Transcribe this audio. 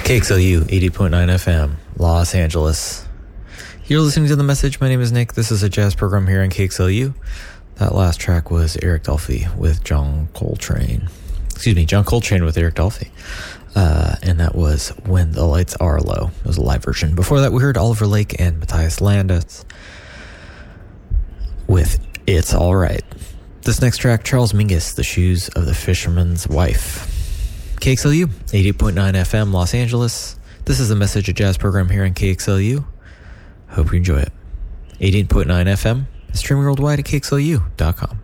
KXLU 80.9 FM, Los Angeles. You're listening to The Message. My name is Nick. This is a jazz program here on KXLU. That last track was Eric Dolphy with John Coltrane. John Coltrane with Eric Dolphy. And that was When the Lights Are Low. It was a live version. Before that, we heard Oliver Lake and Matthias Landis with It's All Right. This next track, Charles Mingus, The Shoes of the Fisherman's Wife. KXLU, 80.9 FM, Los Angeles. This is the Message of Jazz program here on KXLU. Hope you enjoy it. 88.9 FM, streaming worldwide at KXLU.com.